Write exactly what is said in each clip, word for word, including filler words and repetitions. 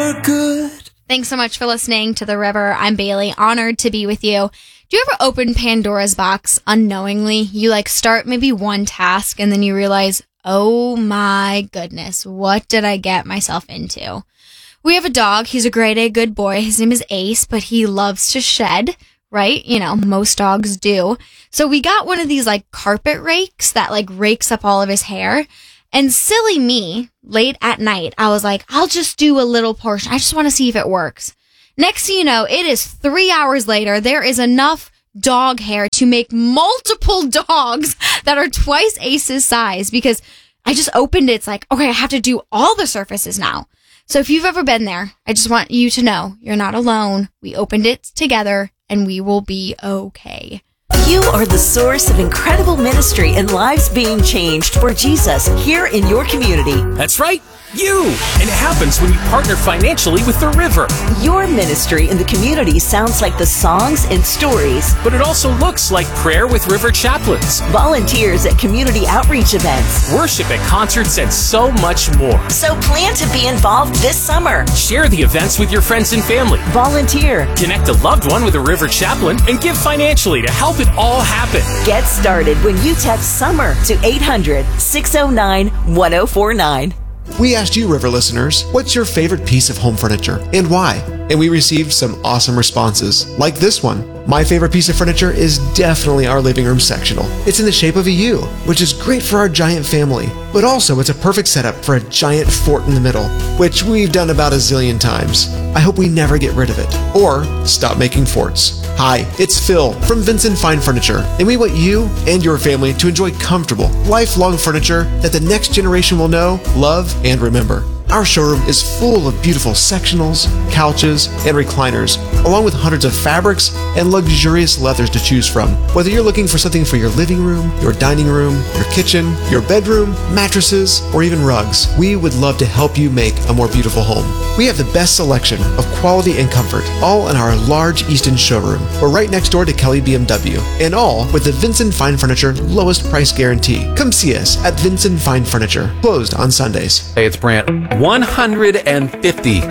are good. Thanks so much for listening to The River. I'm Bailey, honored to be with you. Do you ever open Pandora's box unknowingly? You like start maybe one task and then you realize, oh my goodness, what did I get myself into? We have a dog. He's a grade A good boy. His name is Ace, but he loves to shed, right? You know, most dogs do. So we got one of these like carpet rakes that like rakes up all of his hair. And silly me, late at night, I was like, I'll just do a little portion. I just want to see if it works. Next thing you know, it is three hours later. There is enough dog hair to make multiple dogs that are twice Ace's size because I just opened it. It's like, okay, I have to do all the surfaces now. So if you've ever been there, I just want you to know you're not alone. We opened it together and we will be okay. You are the source of incredible ministry and lives being changed for Jesus here in your community. That's right, you! And it happens when you partner financially with The River. Your ministry in the community sounds like the songs and stories. But it also looks like prayer with River chaplains, volunteers at community outreach events, worship at concerts, and so much more. So plan to be involved this summer. Share the events with your friends and family. Volunteer. Connect a loved one with a River chaplain and give financially to help it all happen. Get started when you text SUMMER to eight hundred, six oh nine, one oh four nine. We asked you, River listeners, what's your favorite piece of home furniture and why? And we received some awesome responses, like this one. My favorite piece of furniture is definitely our living room sectional. It's in the shape of a U, which is great for our giant family, but also it's a perfect setup for a giant fort in the middle, which we've done about a zillion times. I hope we never get rid of it, or stop making forts. Hi, it's Phil from Vincent Fine Furniture, and we want you and your family to enjoy comfortable, lifelong furniture that the next generation will know, love, and remember. Our showroom is full of beautiful sectionals, couches, and recliners, along with hundreds of fabrics and luxurious leathers to choose from. Whether you're looking for something for your living room, your dining room, your kitchen, your bedroom, mattresses, or even rugs, we would love to help you make a more beautiful home. We have the best selection of quality and comfort, all in our large Easton showroom. We're right next door to Kelly B M W, and all with the Vincent Fine Furniture lowest price guarantee. Come see us at Vincent Fine Furniture, closed on Sundays. Hey, it's Brant. one hundred fifty.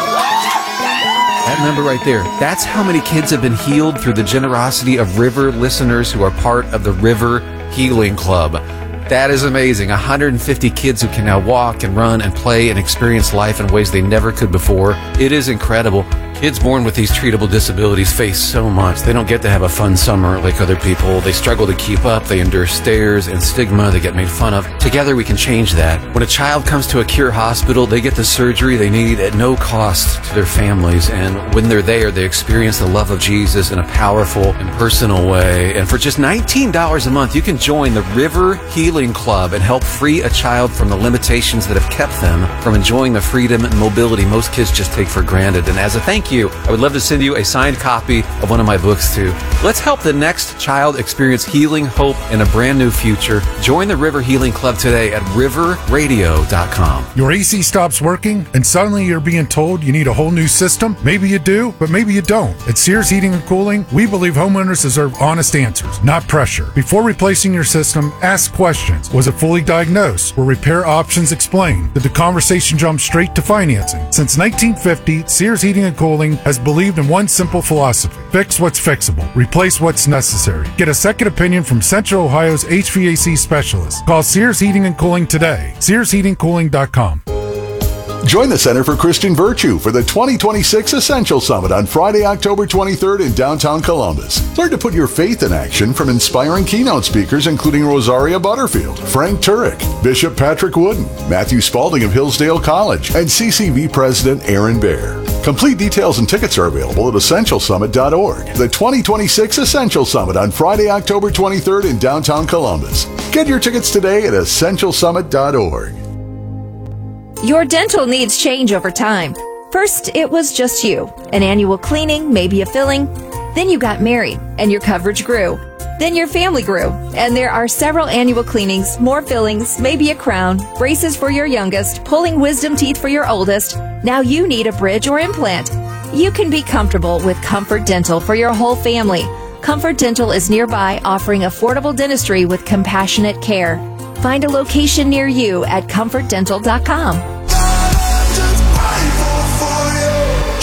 That number right there, that's how many kids have been healed through the generosity of River listeners who are part of the River Healing Club. That is amazing. one hundred fifty kids who can now walk and run and play and experience life in ways they never could before. It is incredible. Kids born with these treatable disabilities face so much. They don't get to have a fun summer like other people. They struggle to keep up. They endure stares and stigma. They get made fun of. Together we can change that. When a child comes to a Cure hospital, they get the surgery they need at no cost to their families. And when they're there, they experience the love of Jesus in a powerful and personal way. And for just nineteen dollars a month, you can join the River Healing Club and help free a child from the limitations that have kept them from enjoying the freedom and mobility most kids just take for granted. And as a thank you, I would love to send you a signed copy of one of my books too. Let's help the next child experience healing, hope, and a brand new future. Join the River Healing Club today at river radio dot com. Your A C stops working and suddenly you're being told you need a whole new system? Maybe you do, but maybe you don't. At Sears Heating and Cooling, we believe homeowners deserve honest answers, not pressure. Before replacing your system, ask questions. Was it fully diagnosed? Were repair options explained? Did the conversation jump straight to financing? Since nineteen fifty, Sears Heating and Cooling has believed in one simple philosophy: fix what's fixable, replace what's necessary. Get a second opinion from Central Ohio's H V A C specialist. Call Sears Heating and Cooling today. sears heating cooling dot com. Join the Center for Christian Virtue for the twenty twenty-six Essential Summit on Friday, October twenty-third in downtown Columbus. Learn to put your faith in action from inspiring keynote speakers including Rosaria Butterfield, Frank Turek, Bishop Patrick Wooden, Matthew Spalding of Hillsdale College, and C C V President Aaron Baer. Complete details and tickets are available at essential summit dot org. The twenty twenty-six Essential Summit on Friday, October twenty-third in downtown Columbus. Get your tickets today at essential summit dot org. Your dental needs change over time. First, it was just you. An annual cleaning, maybe a filling. Then you got married, and your coverage grew. Then your family grew, and there are several annual cleanings, more fillings, maybe a crown, braces for your youngest, pulling wisdom teeth for your oldest. Now you need a bridge or implant. You can be comfortable with Comfort Dental for your whole family. Comfort Dental is nearby, offering affordable dentistry with compassionate care. Find a location near you at comfort dental dot com.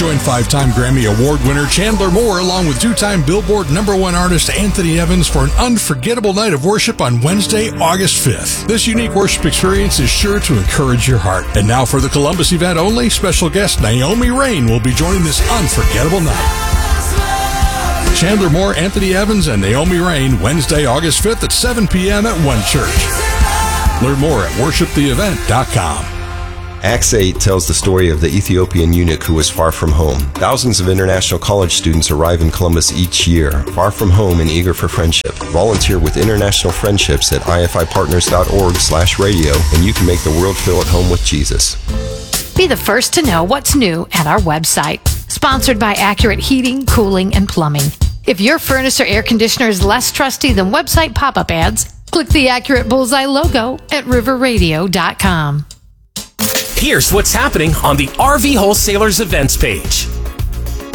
Join five-time Grammy Award winner Chandler Moore along with two-time Billboard number one artist Anthony Evans for an unforgettable night of worship on Wednesday, August fifth. This unique worship experience is sure to encourage your heart. And now for the Columbus event only, special guest Naomi Rain will be joining this unforgettable night. Chandler Moore, Anthony Evans, and Naomi Rain, Wednesday, August fifth at seven p.m. at One Church. Learn more at worship the event dot com. Acts eight tells the story of the Ethiopian eunuch who was far from home. Thousands of international college students arrive in Columbus each year, far from home and eager for friendship. Volunteer with International Friendships at I F I partners dot org slash radio, and you can make the world feel at home with Jesus. Be the first to know what's new at our website. Sponsored by Accurate Heating, Cooling, and Plumbing. If your furnace or air conditioner is less trusty than website pop-up ads, click the Accurate Bullseye logo at river radio dot com. Here's what's happening on the R V Wholesalers events page.